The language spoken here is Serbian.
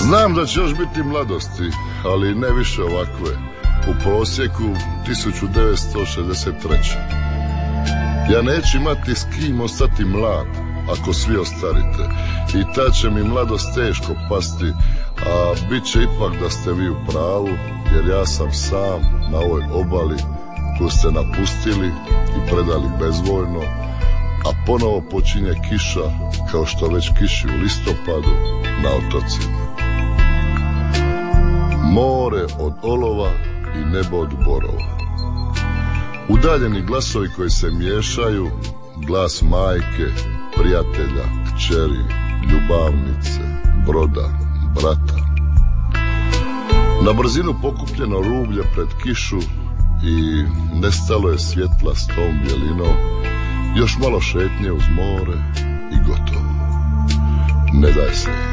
Znam da će još biti mladosti, ali ne više ovakve. U prosjeku 1963. Ja neću imati s kim ostati mlad ako svi ostarite. I ta će mi mladost teško pasti, a bit će ipak da ste vi u pravu, jer ja sam sam na ovoj obali koju ste napustili i predali bezvoljno, a ponovo počinje kiša kao što već kiši u listopadu na otocima. More od olova i nebo od borova. Udaljeni glasovi koji se miješaju, glas majke, prijatelja, kćeri, ljubavnice, broda, brata. Na brzinu pokupljeno rublje pred kišu i nestalo je svjetla s tom bjelinom. Još malo šetnje uz more i gotovo. Ne daj se.